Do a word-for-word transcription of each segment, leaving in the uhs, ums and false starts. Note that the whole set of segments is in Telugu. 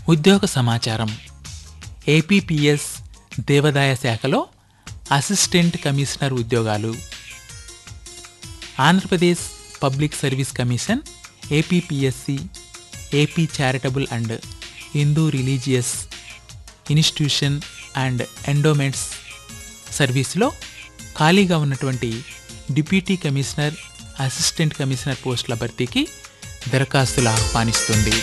ఉద్యోగ సమాచారం. ఏపీపీఎస్ దేవాదాయ శాఖలో అసిస్టెంట్ కమిషనర్ ఉద్యోగాలు. Andhra Pradesh public service commission APPSC, AP charitable and Hindu religious institution and endowments సర్వీస్లో ఖాళీగా ఉన్నటువంటి డిప్యూటీ కమిషనర్, అసిస్టెంట్ కమిషనర్ పోస్టుల భర్తీకి దరఖాస్తులు ఆహ్వానిస్తుంది.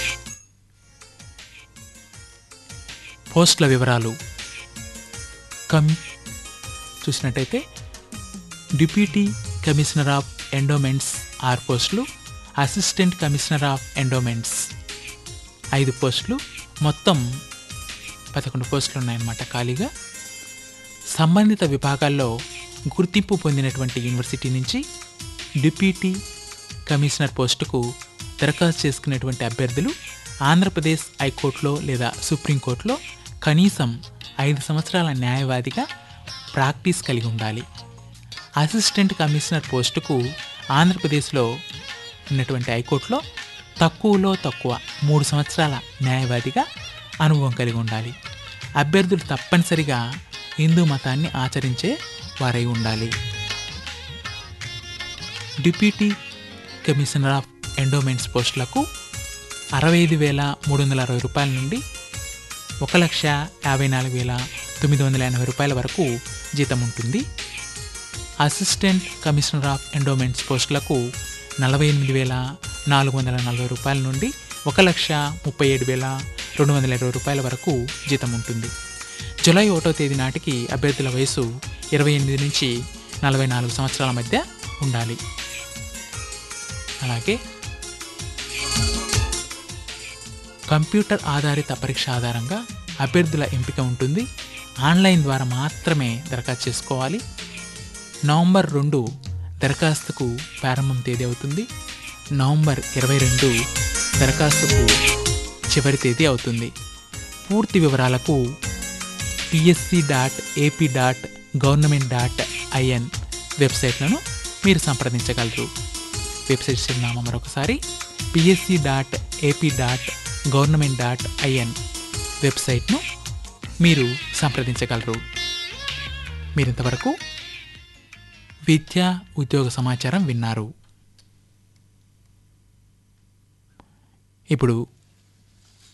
పోస్టుల వివరాలు కమ్ చూసినట్టయితే డిప్యూటీ కమిషనర్ ఆఫ్ ఎండోమెంట్స్ ఆరు పోస్టులు, అసిస్టెంట్ కమిషనర్ ఆఫ్ ఎండోమెంట్స్ ఐదు పోస్టులు, మొత్తం పదకొండు పోస్టులు ఉన్నాయన్నమాట ఖాళీగా. సంబంధిత విభాగాల్లో గుర్తింపు పొందినటువంటి యూనివర్సిటీ నుంచి డిప్యూటీ కమిషనర్ పోస్టుకు దరఖాస్తు చేసుకునేటువంటి అభ్యర్థులు ఆంధ్రప్రదేశ్ హైకోర్టులో లేదా సుప్రీంకోర్టులో కనీసం ఐదు సంవత్సరాల న్యాయవాదిగా ప్రాక్టీస్ కలిగి ఉండాలి. అసిస్టెంట్ కమిషనర్ పోస్టుకు ఆంధ్రప్రదేశ్లో ఉన్నటువంటి హైకోర్టులో తక్కువలో తక్కువ మూడు సంవత్సరాల న్యాయవాదిగా అనుభవం కలిగి ఉండాలి. అభ్యర్థులు తప్పనిసరిగా హిందూ మతాన్ని ఆచరించే వారై ఉండాలి. డిప్యూటీ కమిషనర్ ఆఫ్ ఎండోమెంట్స్ పోస్టులకు అరవై ఐదు వేల మూడు వందల అరవై రూపాయల నుండి ఒక లక్ష యాభై నాలుగు వేల తొమ్మిది వందల ఎనభై రూపాయల వరకు జీతం ఉంటుంది. అసిస్టెంట్ కమిషనర్ ఆఫ్ ఎండోమెంట్స్ పోస్టులకు నలభై ఎనిమిది వేల నాలుగు వందల నలభై రూపాయల నుండి ఒక లక్ష ముప్పై ఏడు వేల రెండు వందల ఇరవై రూపాయల వరకు జీతం ఉంటుంది. జూలై ఒకటో తేదీ నాటికి అభ్యర్థుల వయసు ఇరవై ఎనిమిది నుంచి నలభై నాలుగు సంవత్సరాల మధ్య ఉండాలి. అలాగే కంప్యూటర్ ఆధారిత పరీక్ష ఆధారంగా అభ్యర్థుల ఎంపిక ఉంటుంది. ఆన్లైన్ ద్వారా మాత్రమే దరఖాస్తు చేసుకోవాలి. నవంబర్ రెండు దరఖాస్తుకు ప్రారంభం తేదీ అవుతుంది. నవంబర్ ఇరవై రెండు దరఖాస్తుకు చివరి తేదీ అవుతుంది. పూర్తి వివరాలకు PSC dot AP dot government dot IN వెబ్సైట్లను మీరు సంప్రదించగలరు. వెబ్సైట్ చిరునామా మరొకసారి PSC dot AP dot government dot IN వెబ్సైట్ను మీరు సంప్రదించగలరు. మీరింతవరకు విద్యా ఉద్యోగ సమాచారం విన్నారు. ఇప్పుడు